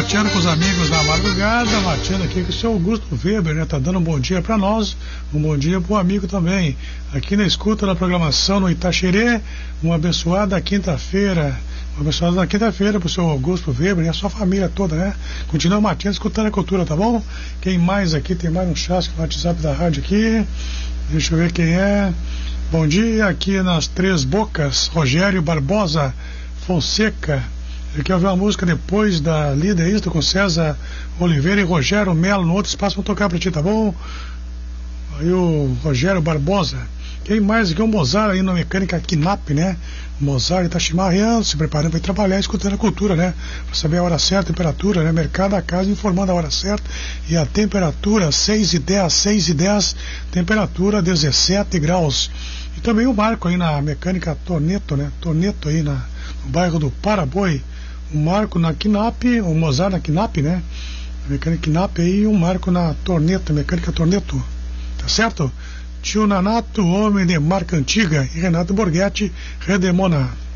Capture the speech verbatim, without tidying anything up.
Mateando com os amigos na madrugada, mateando aqui com o seu Augusto Weber, né? Tá dando um bom dia para nós, um bom dia pro amigo também. Aqui na escuta da programação no Itaxerê, uma abençoada quinta-feira, uma abençoada quinta-feira pro seu Augusto Weber e a sua família toda, né? Continua mateando, escutando a cultura, tá bom? Quem mais aqui? Tem mais um chasque no WhatsApp da rádio aqui. Deixa eu ver quem é. Bom dia, aqui nas Três Bocas, Rogério Barbosa Fonseca. Eu quero ver uma música depois da Lida, é isso, com César Oliveira e Rogério Melo, no outro espaço, vou tocar pra ti, tá bom? Aí o Rogério Barbosa. Quem mais aqui? O Mozart aí na mecânica Kinap, né? O Mozart tá chimarreando, se preparando para ir trabalhar, escutando a cultura, né? Pra saber a hora certa, a temperatura, né? Mercado da casa informando a hora certa e a temperatura seis e dez, seis e dez, temperatura dezessete graus. E também o Marco aí na mecânica Torneto, né? Torneto aí na, no bairro do Paraboi. O Marco na Kinap, o Mozart na Kinap, né? A mecânica Kinap aí e o Marco na Torneto, mecânica Torneto. Tá certo? Tio Nanato, homem de marca antiga, e Renato Borghetti, Redemona.